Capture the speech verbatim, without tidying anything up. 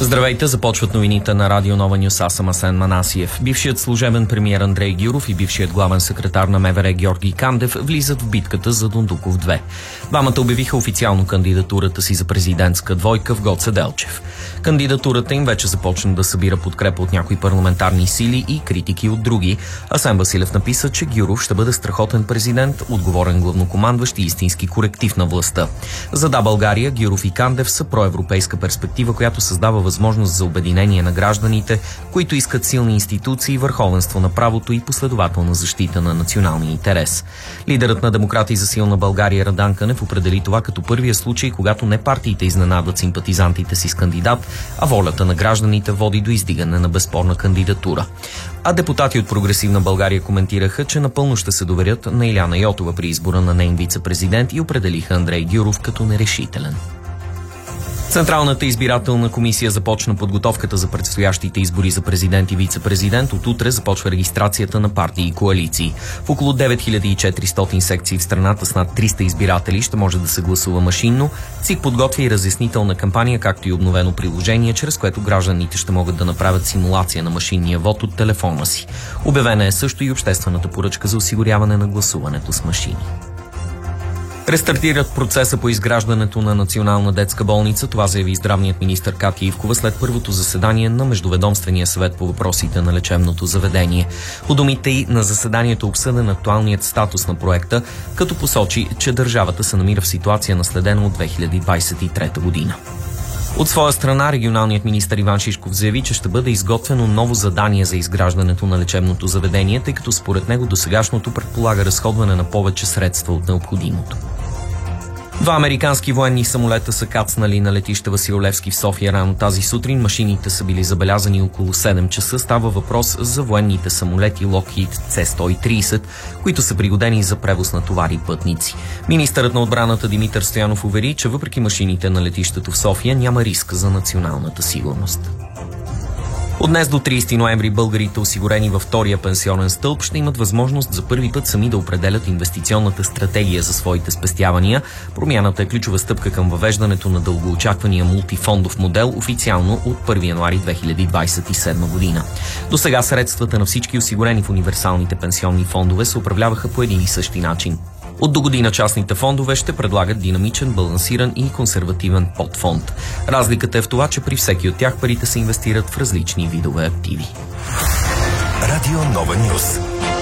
Здравейте, започват новините на Радио Нова Нюс. Аз съм Асен Манасиев. Бившият служебен премиер Андрей Гюров и бившият главен секретар на МВР Георги Кандев влизат в битката за Дондуков две. Двамата обявиха официално кандидатурата си за президентска двойка в Гоце Делчев. Кандидатурата им вече започна да събира подкрепа от някои парламентарни сили и критики от други. Асен Василев написа, че Гюров ще бъде страхотен президент, отговорен главнокомандващ и истински коректив на властта. За Да, България, Гюров и Кандев са проевропейска перспектива, която създава възможност за обединение на гражданите, които искат силни институции, върховенство на правото и последователна защита на националния интерес. Лидерът на Демократи за силна България Радан Кънев определи това като първия случай, когато не партиите изненадват симпатизантите си с кандидат, а волята на гражданите води до издигане на безспорна кандидатура. А депутати от Прогресивна България коментираха, че напълно ще се доверят на Иляна Йотова при избора на нейн вице-президент и определиха Андрей Гюров като нерешителен. Централната избирателна комисия започна подготовката за предстоящите избори за президент и вице-президент. От утре започва регистрацията на партии и коалиции. В около девет хиляди и четиристотин секции в страната с над триста избиратели ще може да се гласува машинно. ЦИК подготвя и разяснителна кампания, както и обновено приложение, чрез което гражданите ще могат да направят симулация на машинния вод от телефона си. Обявена е също и обществената поръчка за осигуряване на гласуването с машини. Рестартират процеса по изграждането на Национална детска болница. Това заяви здравният министър Катя Ивкова след първото заседание на Междуведомствения съвет по въпросите на лечебното заведение. По думите й на заседанието обсъден актуалният статус на проекта, като посочи, че държавата се намира в ситуация наследена от две хиляди двадесет и трета година. От своя страна, регионалният министър Иван Шишков заяви, че ще бъде изготвено ново задание за изграждането на лечебното заведение, тъй като според него досегашното предполага разходване на повече средства от необходимото. Два американски военни самолета са кацнали на летище Васил Левски в София рано тази сутрин. Машините са били забелязани около седем часа. Става въпрос за военните самолети Lockheed Це сто и тридесет, които са пригодени за превоз на товари и пътници. Министърът на отбраната Димитър Стоянов увери, че въпреки машините на летището в София няма риск за националната сигурност. От днес до тридесети ноември българите, осигурени във втория пенсионен стълб, ще имат възможност за първи път сами да определят инвестиционната стратегия за своите спестявания. Промяната е ключова стъпка към въвеждането на дългоочаквания мултифондов модел официално от първи януари две хиляди двадесет и седма година. До сега средствата на всички осигурени в универсалните пенсионни фондове се управляваха по един и същи начин. От до година частните фондове ще предлагат динамичен, балансиран и консервативен подфонд. Разликата е в това, че при всеки от тях парите се инвестират в различни видове активи. Радио Нова Нюс.